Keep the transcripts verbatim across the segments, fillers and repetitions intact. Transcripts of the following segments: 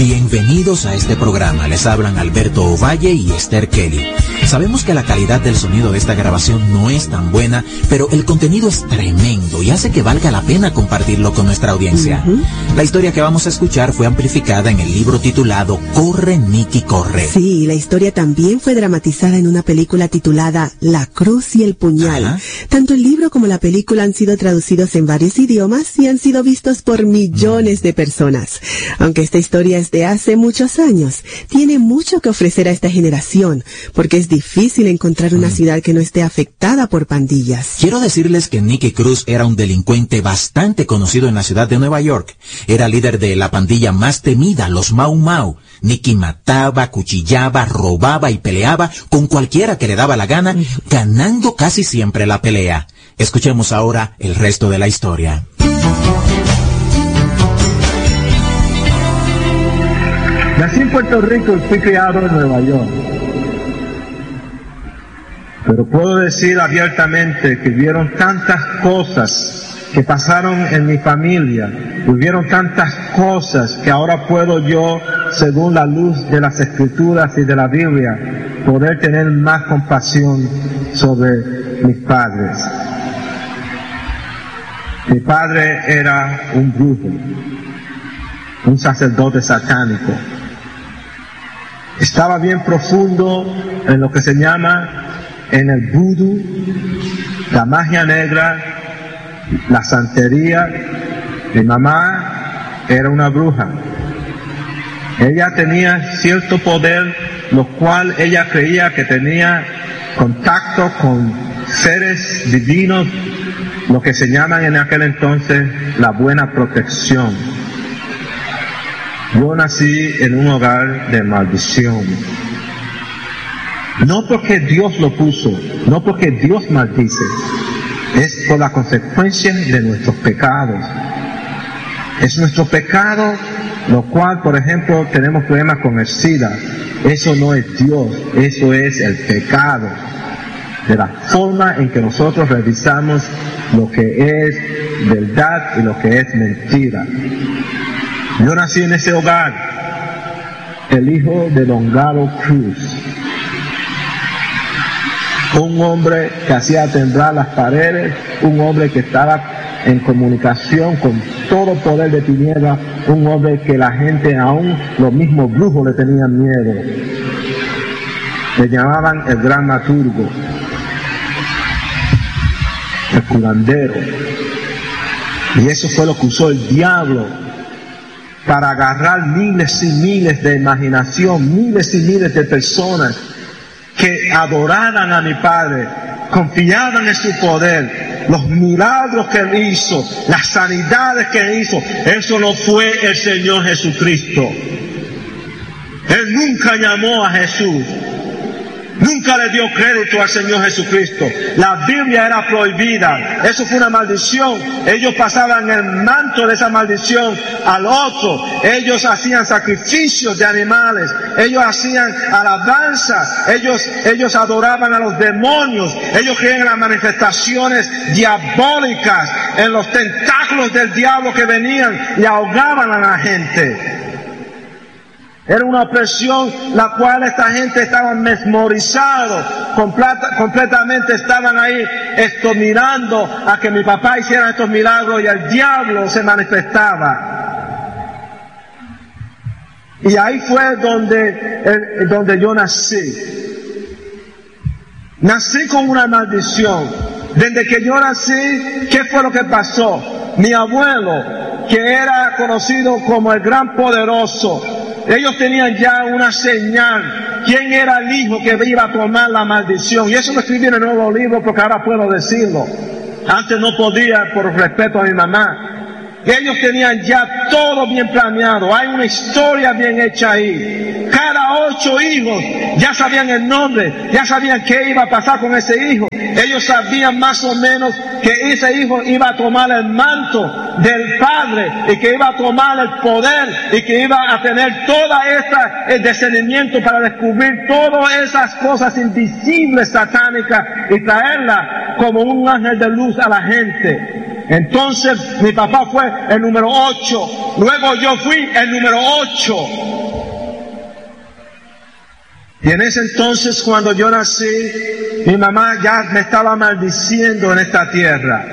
Bienvenidos a este programa. Les hablan Alberto Ovalle y Esther Kelly. Sabemos que la calidad del sonido de esta grabación no es tan buena, pero el contenido es tremendo y hace que valga la pena compartirlo con nuestra audiencia. Uh-huh. La historia que vamos a escuchar fue amplificada en el libro titulado Corre, Nicky, corre. Sí, la historia también fue dramatizada en una película titulada La Cruz y el Puñal. Ajá. Tanto el libro como la película han sido traducidos en varios idiomas y han sido vistos por millones de personas. Aunque esta historia es de hace muchos años, tiene mucho que ofrecer a esta generación, porque es difícil encontrar una ciudad que no esté afectada por pandillas. Quiero decirles que Nicky Cruz era un delincuente bastante conocido en la ciudad de Nueva York. Era líder de la pandilla más temida, los Mau Mau. Nicky mataba, cuchillaba, robaba y peleaba con cualquiera que le daba la gana, ganando casi siempre la pelea. Escuchemos ahora el resto de la historia. Nací en Puerto Rico y fui criado en Nueva York. Pero puedo decir abiertamente que hubieron tantas cosas que pasaron en mi familia, hubieron tantas cosas que ahora puedo yo, según la luz de las Escrituras y de la Biblia, poder tener más compasión sobre mis padres. Mi padre era un brujo, un sacerdote satánico. Estaba bien profundo en lo que se llama en el vudú, la magia negra, la santería. Mi mamá era una bruja. Ella tenía cierto poder, lo cual ella creía que tenía contacto con seres divinos, lo que se llaman en aquel entonces la buena protección. Yo nací en un hogar de maldición. No porque Dios lo puso, no porque Dios maldice, es por la consecuencia de nuestros pecados. Es nuestro pecado, lo cual, por ejemplo, tenemos problemas con el SIDA. Eso no es Dios, eso es el pecado. De la forma en que nosotros revisamos lo que es verdad y lo que es mentira. Yo nací en ese hogar, el hijo de Don Galo Cruz, un hombre que hacía temblar las paredes, un hombre que estaba en comunicación con todo poder de tinieblas, un hombre que la gente, aún los mismos brujos, le tenían miedo. Le llamaban el gran maturgo, el curandero. Y eso fue lo que usó el diablo para agarrar miles y miles de imaginación, miles y miles de personas que adoraran a mi padre, confiaban en su poder, los milagros que él hizo, las sanidades que él hizo. Eso no fue el Señor Jesucristo. Él nunca llamó a Jesús, nunca le dio crédito al Señor Jesucristo. La Biblia era prohibida, eso fue una maldición. Ellos pasaban el manto de esa maldición al otro. Ellos hacían sacrificios de animales, ellos hacían alabanzas, ellos, ellos adoraban a los demonios, ellos creían en las manifestaciones diabólicas, en los tentáculos del diablo que venían y ahogaban a la gente. Era una opresión la cual esta gente estaba mesmorizados, completa, completamente estaban ahí esto, mirando a que mi papá hiciera estos milagros y el diablo se manifestaba. Y ahí fue donde, eh, donde yo nací. Nací con una maldición. Desde que yo nací, ¿qué fue lo que pasó? Mi abuelo, que era conocido como el Gran Poderoso, ellos tenían ya una señal. ¿Quién era el hijo que iba a tomar la maldición? Y eso lo escribí en el nuevo libro porque ahora puedo decirlo. Antes no podía por respeto a mi mamá. Ellos tenían ya todo bien planeado. Hay una historia bien hecha ahí. Cada ocho hijos ya sabían el nombre, ya sabían qué iba a pasar con ese hijo. Ellos sabían más o menos que ese hijo iba a tomar el manto del padre y que iba a tomar el poder y que iba a tener toda esta el discernimiento para descubrir todas esas cosas invisibles satánicas y traerlas como un ángel de luz a la gente. Entonces mi papá fue el número ocho, luego yo fui el número ocho. Y en ese entonces, cuando yo nací, mi mamá ya me estaba maldiciendo en esta tierra.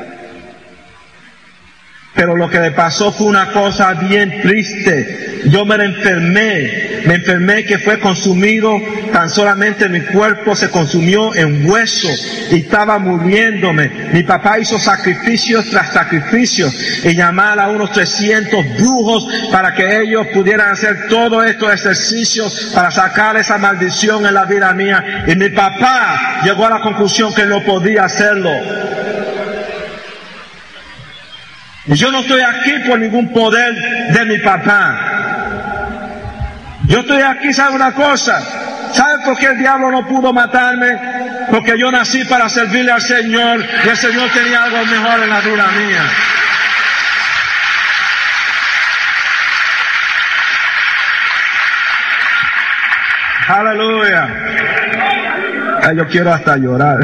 Pero lo que le pasó fue una cosa bien triste. Yo me enfermé, me enfermé que fue consumido, tan solamente mi cuerpo se consumió en hueso y estaba muriéndome. Mi papá hizo sacrificios tras sacrificios y llamar a unos trescientos brujos para que ellos pudieran hacer todos estos ejercicios para sacar esa maldición en la vida mía. Y mi papá llegó a la conclusión que no podía hacerlo. Y yo no estoy aquí por ningún poder de mi papá. Yo estoy aquí, ¿sabe una cosa? ¿Sabe por qué el diablo no pudo matarme? Porque yo nací para servirle al Señor y el Señor tenía algo mejor en la vida mía. Aleluya. Ay, yo quiero hasta llorar.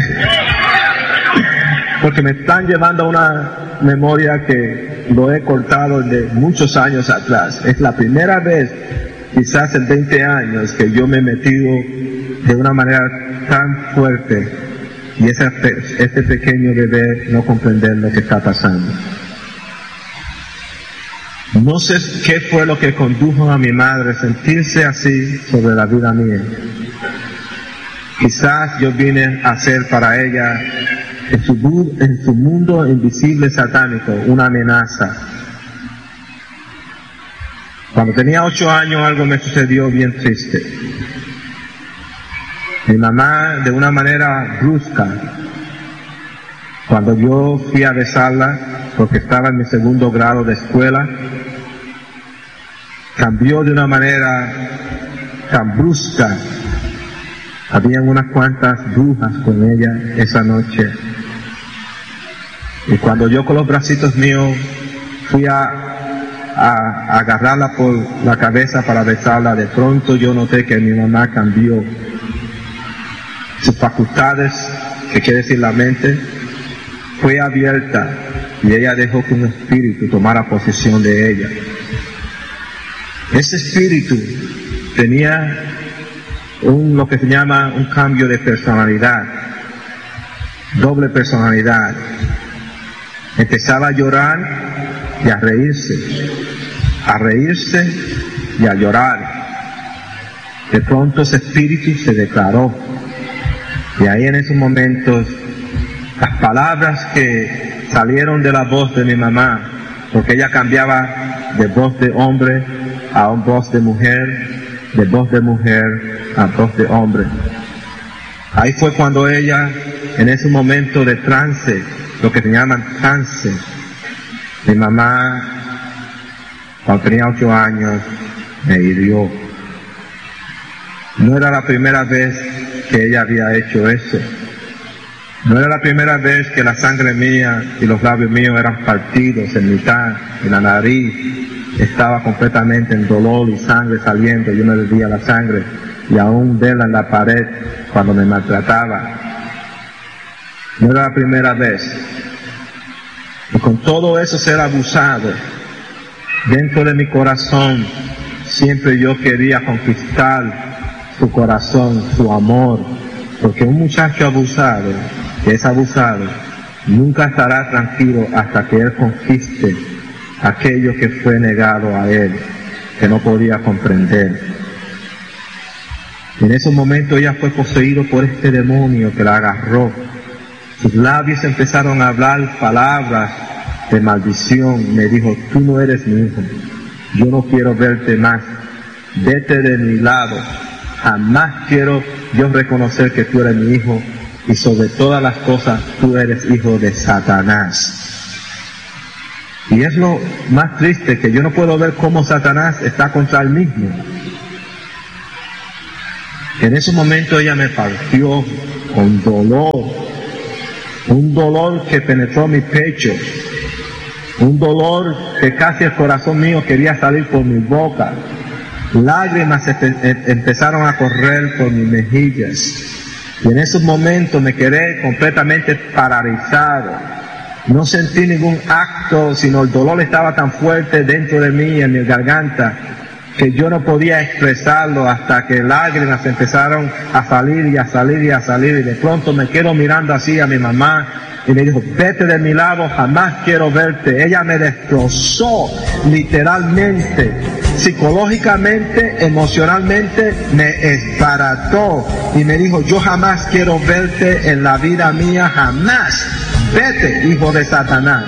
Porque me están llevando a una memoria que lo he cortado de muchos años atrás. Es la primera vez, quizás en veinte años, que yo me he metido de una manera tan fuerte y ese, ese pequeño bebé no comprender lo que está pasando. No sé qué fue lo que condujo a mi madre a sentirse así sobre la vida mía. Quizás yo vine a ser para ella, en su, en su mundo invisible satánico, una amenaza. Cuando tenía ocho años algo me sucedió bien triste. Mi mamá, de una manera brusca, cuando yo fui a besarla, porque estaba en mi segundo grado de escuela, cambió de una manera tan brusca. Habían unas cuantas brujas con ella esa noche. Y cuando yo con los bracitos míos fui a, a, a agarrarla por la cabeza para besarla, de pronto yo noté que mi mamá cambió. Sus facultades, que quiere decir la mente, fue abierta y ella dejó que un espíritu tomara posesión de ella. Ese espíritu tenía un, lo que se llama un cambio de personalidad, doble personalidad. Empezaba a llorar y a reírse, a reírse y a llorar. De pronto ese espíritu se declaró. Y ahí en esos momentos, las palabras que salieron de la voz de mi mamá, porque ella cambiaba de voz de hombre a voz de mujer, de voz de mujer a voz de hombre. Ahí fue cuando ella, en ese momento de trance, lo que se llaman trance, mi mamá, cuando tenía ocho años, me hirió. No era la primera vez que ella había hecho eso. No era la primera vez que la sangre mía y los labios míos eran partidos en mitad, y la nariz estaba completamente en dolor y sangre saliendo. Yo me bebía la sangre y aún verla en la pared cuando me maltrataba. No era la primera vez. Y con todo eso ser abusado, dentro de mi corazón, siempre yo quería conquistar su corazón, su amor, porque un muchacho abusado, que es abusado, nunca estará tranquilo hasta que él conquiste aquello que fue negado a él, que no podía comprender. En ese momento ella fue poseído por este demonio que la agarró. Sus labios empezaron a hablar palabras de maldición. Me dijo: tú no eres mi hijo, yo no quiero verte más, vete de mi lado. Jamás quiero yo reconocer que tú eres mi hijo, y sobre todas las cosas tú eres hijo de Satanás. Y es lo más triste, que yo no puedo ver cómo Satanás está contra él mismo. En ese momento ella me partió con dolor, un dolor que penetró mi pecho, un dolor que casi el corazón mío quería salir por mi boca. Lágrimas empezaron a correr por mis mejillas. Y en esos momentos me quedé completamente paralizado. No sentí ningún acto, sino el dolor estaba tan fuerte dentro de mí, en mi garganta, que yo no podía expresarlo hasta que lágrimas empezaron a salir y a salir y a salir. Y de pronto me quedo mirando así a mi mamá y me dijo, vete de mi lado, jamás quiero verte. Ella me destrozó literalmente, psicológicamente, emocionalmente, me esbarató y me dijo, yo jamás quiero verte en la vida mía, jamás. Vete, hijo de Satanás.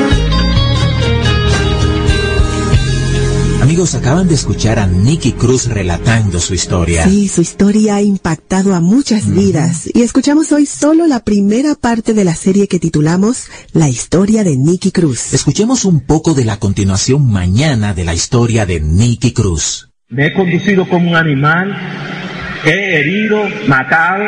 Amigos, acaban de escuchar a Nicky Cruz relatando su historia. Sí, su historia ha impactado a muchas uh-huh. vidas. Y escuchamos hoy solo la primera parte de la serie que titulamos La historia de Nicky Cruz. Escuchemos un poco de la continuación mañana de la historia de Nicky Cruz. Me he conducido como un animal, he herido, matado.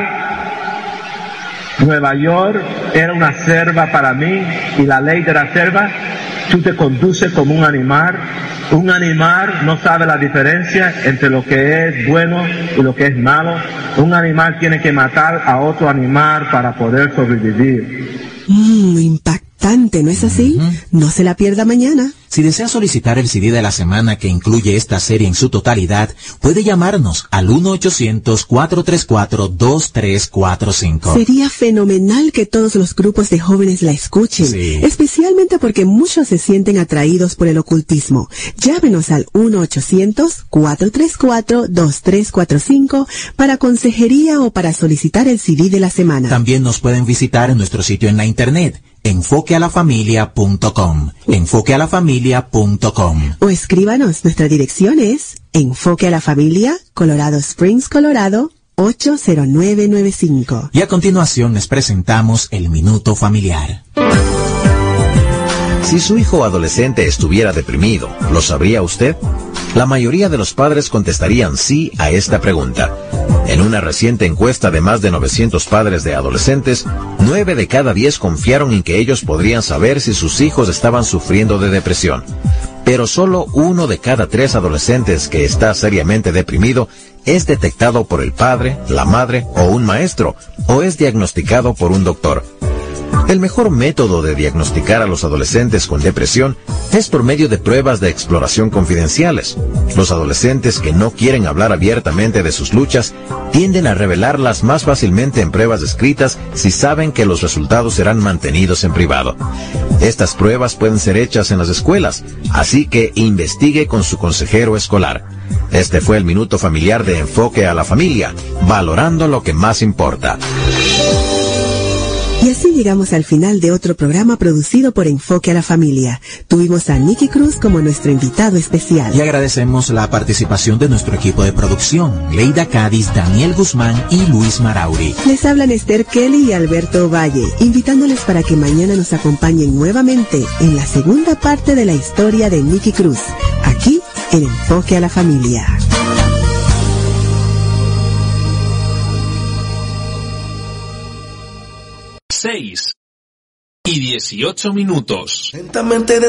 Nueva York era una selva para mí y la ley de la selva, tú te conduces como un animal. Un animal no sabe la diferencia entre lo que es bueno y lo que es malo. Un animal tiene que matar a otro animal para poder sobrevivir. Mmm, impactante, ¿no es así? Uh-huh. No se la pierda mañana. Si desea solicitar el C D de la semana que incluye esta serie en su totalidad, puede llamarnos al uno ochocientos, cuatro tres cuatro, dos tres cuatro cinco. Sería fenomenal que todos los grupos de jóvenes la escuchen, sí. especialmente porque muchos se sienten atraídos por el ocultismo. Llámenos al uno ochocientos, cuatro tres cuatro, dos tres cuatro cinco para consejería o para solicitar el C D de la semana. También nos pueden visitar en nuestro sitio en la internet, enfoque a la familia punto com, enfoque a la familia punto com. O escríbanos, nuestra dirección es Enfoque a la Familia, Colorado Springs, Colorado, ocho cero nueve nueve cinco. Y a continuación les presentamos el Minuto Familiar. Si su hijo adolescente estuviera deprimido, ¿lo sabría usted? La mayoría de los padres contestarían sí a esta pregunta. En una reciente encuesta de más de novecientos padres de adolescentes, nueve de cada diez confiaron en que ellos podrían saber si sus hijos estaban sufriendo de depresión. Pero solo uno de cada tres adolescentes que está seriamente deprimido es detectado por el padre, la madre o un maestro, o es diagnosticado por un doctor. El mejor método de diagnosticar a los adolescentes con depresión es por medio de pruebas de exploración confidenciales. Los adolescentes que no quieren hablar abiertamente de sus luchas tienden a revelarlas más fácilmente en pruebas escritas si saben que los resultados serán mantenidos en privado. Estas pruebas pueden ser hechas en las escuelas, así que investigue con su consejero escolar. Este fue el Minuto Familiar de Enfoque a la Familia, valorando lo que más importa. Y así llegamos al final de otro programa producido por Enfoque a la Familia. Tuvimos a Nicky Cruz como nuestro invitado especial. Y agradecemos la participación de nuestro equipo de producción, Leida Cádiz, Daniel Guzmán y Luis Marauri. Les hablan Esther Kelly y Alberto Valle, invitándoles para que mañana nos acompañen nuevamente en la segunda parte de la historia de Nicky Cruz, aquí en Enfoque a la Familia. seis y dieciocho minutos. Lentamente